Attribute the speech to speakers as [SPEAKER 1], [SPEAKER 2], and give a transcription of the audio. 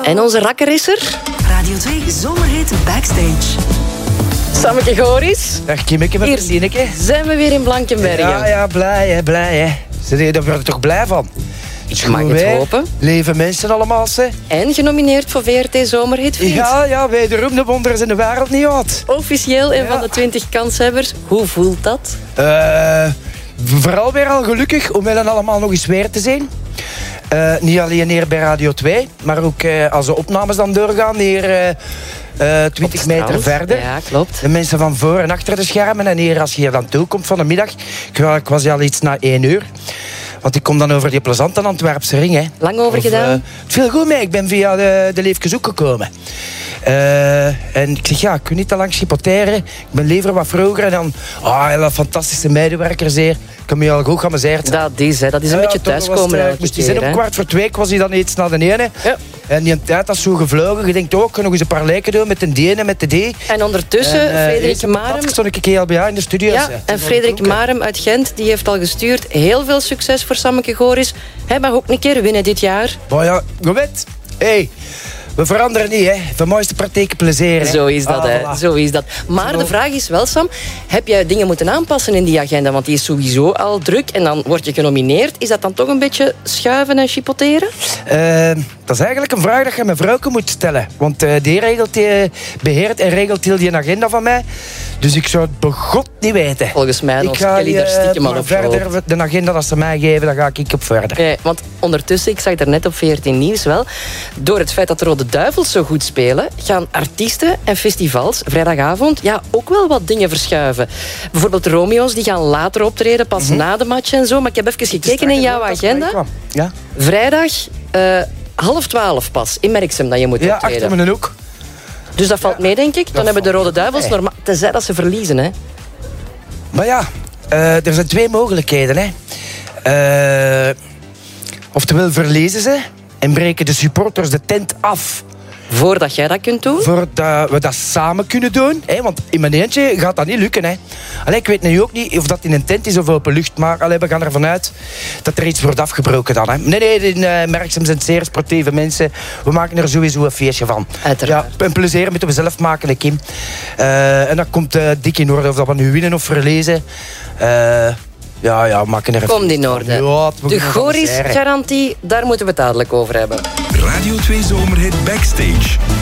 [SPEAKER 1] En onze rakker is er.
[SPEAKER 2] Radio 2 Zomerhit Backstage.
[SPEAKER 1] Sammeke Goris.
[SPEAKER 3] Dag Kimmeke, met
[SPEAKER 1] Hier
[SPEAKER 3] Sieneke.
[SPEAKER 1] zijn we weer in Blankenbergen.
[SPEAKER 3] Ja, blij hè. Daar word je toch blij van?
[SPEAKER 1] Ik mag het hopen.
[SPEAKER 3] Leven mensen allemaal, hè.
[SPEAKER 1] En genomineerd voor VRT Zomerhitvriend.
[SPEAKER 3] Ja, wederom de wonderen in de wereld niet uit.
[SPEAKER 1] Officieel een van de 20 kanshebbers. Hoe voelt dat?
[SPEAKER 3] Vooral weer al gelukkig om hen allemaal nog eens weer te zien. Niet alleen hier bij Radio 2, maar ook als de opnames dan doorgaan hier 20 meter verder.
[SPEAKER 1] Ja, klopt.
[SPEAKER 3] De mensen van voor en achter de schermen. En hier, als je hier dan toe komt van de middag, ik was al iets na 1 uur. Want ik kom dan over die plezante Antwerpse ring. Hè.
[SPEAKER 1] Lang over gedaan?
[SPEAKER 3] Het viel goed mee. Ik ben via de Leefkezoek gekomen. En ik zeg, ik kun niet te lang chipotteren. Ik ben liever wat vroeger. En dan, hele fantastische medewerkers hier. Ik heb me al goed geamuseerd.
[SPEAKER 1] Dat is een beetje thuiskomen.
[SPEAKER 3] Ik moest die zin om 2:15, was hij dan iets naar de ene.
[SPEAKER 1] Ja.
[SPEAKER 3] En die tijd was zo gevlogen. Je denkt ook, ik kan nog eens een paar lijken doen met de D en met de D.
[SPEAKER 1] En ondertussen, Frederik Marem...
[SPEAKER 3] stond ik heel bij jou in de studio.
[SPEAKER 1] Ja, en Frederik Marem uit Gent, die heeft al gestuurd. Heel veel succes voor Sammeke Goris. Hij mag ook een keer winnen dit jaar.
[SPEAKER 3] Maar ja, je weet, we veranderen niet, hè. De mooiste praktijken plezier.
[SPEAKER 1] Zo is dat, hè.
[SPEAKER 3] Voilà.
[SPEAKER 1] Zo is dat. Maar de vraag is wel, Sam, heb jij dingen moeten aanpassen in die agenda? Want die is sowieso al druk en dan word je genomineerd. Is dat dan toch een beetje schuiven en chipotteren?
[SPEAKER 3] Dat is eigenlijk een vraag dat je mijn vrouwke moet stellen. Want die beheert en regelt heel die agenda van mij. Dus ik zou het begot niet weten.
[SPEAKER 1] Volgens mij ons Kelly daar stiekem al op
[SPEAKER 3] verder, de agenda dat ze mij geven, daar ga ik op verder.
[SPEAKER 1] Okay, want ondertussen, ik zag er net op VRT Nieuws wel, door het feit dat de Rode Duivels zo goed spelen, gaan artiesten en festivals vrijdagavond ook wel wat dingen verschuiven. Bijvoorbeeld Romeo's, die gaan later optreden, pas na de match en zo. Maar ik heb even gekeken in jouw agenda.
[SPEAKER 3] Ja?
[SPEAKER 1] Vrijdag 11:30 pas, in Merksem, dat je moet optreden.
[SPEAKER 3] Ja, achter mijn hoek.
[SPEAKER 1] Dus dat valt mee, denk ik. Dan hebben de Rode Duivels normaal... Tenzij dat ze verliezen, hè.
[SPEAKER 3] Maar ja, er zijn 2 mogelijkheden, hè. Oftewel verliezen ze en breken de supporters de tent af.
[SPEAKER 1] Voordat jij dat kunt doen?
[SPEAKER 3] Voordat we dat samen kunnen doen. Hè? Want in mijn eentje gaat dat niet lukken. Hè? Allee, ik weet nu ook niet of dat in een tent is of open lucht. Maar we gaan ervan uit dat er iets wordt afgebroken dan. Hè? Nee, in Merksem zijn zeer sportieve mensen. We maken er sowieso een feestje van.
[SPEAKER 1] Uiteraard.
[SPEAKER 3] Ja, een plezier moeten we zelf maken, hè, Kim. En dat komt dik in orde of dat we nu winnen of verliezen. Ja, maken er een
[SPEAKER 1] komt in orde.
[SPEAKER 3] Ja,
[SPEAKER 1] de Goris-garantie, daar moeten we het dadelijk over hebben.
[SPEAKER 4] Radio 2 Zomerhit Backstage.